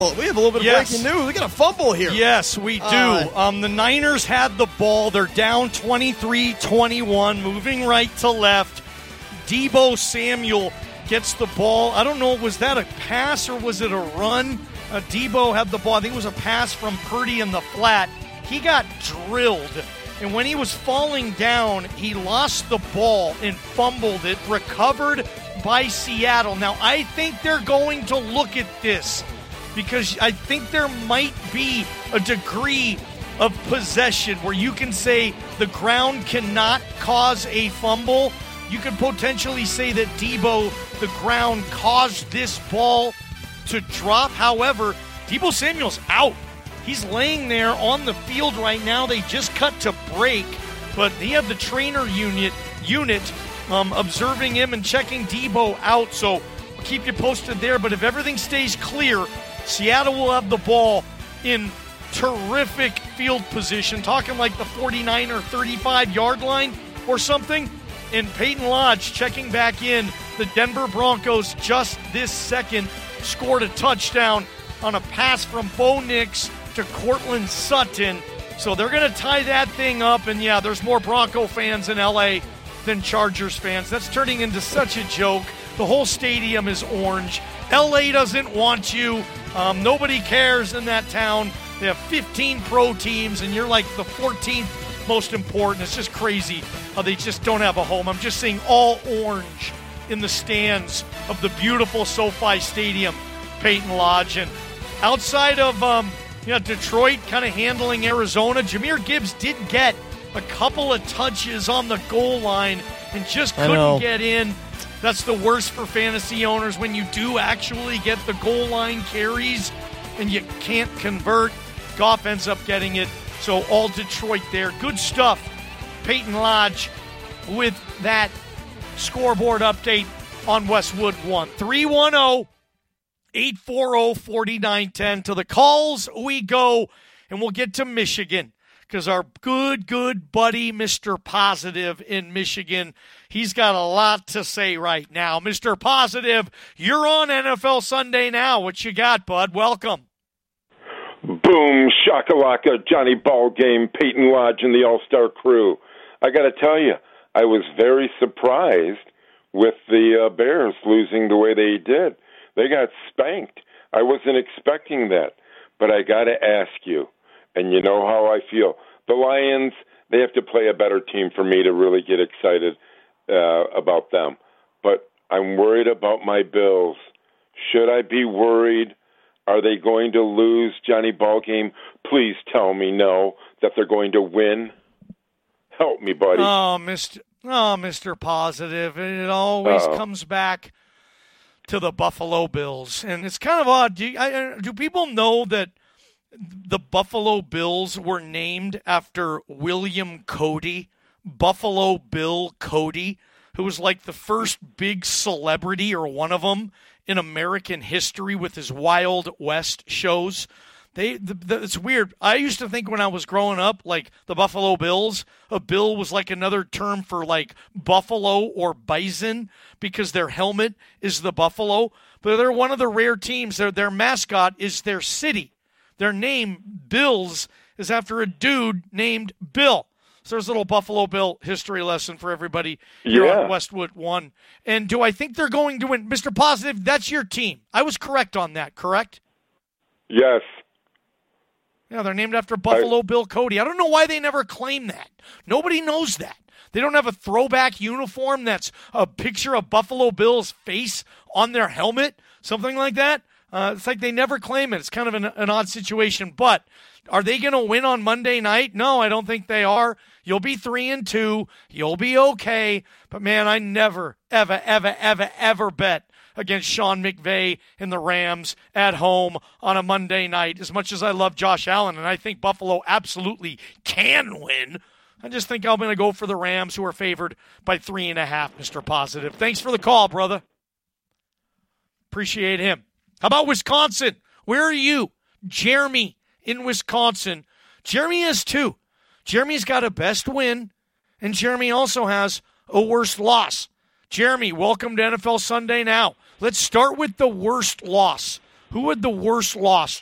We have a little bit of breaking news. We got a fumble here. Yes, we do. The Niners had the ball. They're down 23-21, moving right to left. Deebo Samuel gets the ball. I don't know, was that a pass or was it a run? Deebo had the ball. I think it was a pass from Purdy in the flat. He got drilled. And when he was falling down, he lost the ball and fumbled it, recovered by Seattle. Now, I think they're going to look at this because I think there might be a degree of possession where you can say the ground cannot cause a fumble. You could potentially say that Deebo, the ground, caused this ball to drop. However, Deebo Samuel's out. He's laying there on the field right now. They just cut to break, but he had the trainer unit observing him and checking Deebo out. So we'll keep you posted there. But if everything stays clear, Seattle will have the ball in terrific field position, talking like the 49 or 35-yard line or something. And Peyton Lodge checking back in. The Denver Broncos just this second scored a touchdown on a pass from Bo Nix to Cortland Sutton. So they're going to tie that thing up. And, yeah, there's more Bronco fans in L.A. than Chargers fans. That's turning into such a joke. The whole stadium is orange. L.A. doesn't want you. Nobody cares in that town. They have 15 pro teams, and you're like the 14th most important. It's just crazy how they just don't have a home. I'm just seeing all orange in the stands of the beautiful SoFi Stadium, Peyton Lodge. And outside of Detroit kind of handling Arizona, Jahmyr Gibbs did get a couple of touches on the goal line and just couldn't get in. That's the worst for fantasy owners when you do actually get the goal line carries and you can't convert. Goff ends up getting it. So all Detroit there. Good stuff. Peyton Lodge with that scoreboard update on Westwood One. 310-840-4910. To the calls we go, and we'll get to Michigan because our good buddy, Mr. Positive in Michigan, he's got a lot to say right now. Mr. Positive, you're on NFL Sunday Now. What you got, bud? Welcome. Boom, shakalaka, Johnny Ballgame, Peyton Lodge, and the All-Star crew. I got to tell you, I was very surprised with the Bears losing the way they did. They got spanked. I wasn't expecting that. But I got to ask you, and you know how I feel. The Lions, they have to play a better team for me to really get excited about them. But I'm worried about my Bills. Should I be worried? Are they going to lose, Johnny Ballgame? Please tell me no, that they're going to win. Help me, buddy. Mr. Positive. It always comes back to the Buffalo Bills. And it's kind of odd. Do people know that the Buffalo Bills were named after William Cody, Buffalo Bill Cody, who was like the first big celebrity or one of them in American history with his Wild West shows? It's weird. I used to think when I was growing up, like the Buffalo Bills, a bill was like another term for like buffalo or bison because their helmet is the buffalo. But they're one of the rare teams. Their mascot is their city. Their name, Bills, is after a dude named Bill. So there's a little Buffalo Bill history lesson for everybody here on Westwood One. And do I think they're going to win? Mr. Positive, that's your team. I was correct on that, correct? Yes. Yeah, they're named after Buffalo Bill Cody. I don't know why they never claim that. Nobody knows that. They don't have a throwback uniform that's a picture of Buffalo Bill's face on their helmet, something like that. It's like they never claim it. It's kind of an odd situation. But are they going to win on Monday night? No, I don't think they are. You'll be 3-2. You'll be okay. But, man, I never, ever bet against Sean McVay and the Rams at home on a Monday night. As much as I love Josh Allen, and I think Buffalo absolutely can win, I just think I'm going to go for the Rams, who are favored by 3.5, Mr. Positive. Thanks for the call, brother. Appreciate him. How about Wisconsin? Where are you? Jeremy in Wisconsin. Jeremy has two. Jeremy's got a best win, and Jeremy also has a worst loss. Jeremy, welcome to NFL Sunday Now. Let's start with the worst loss. Who had the worst loss?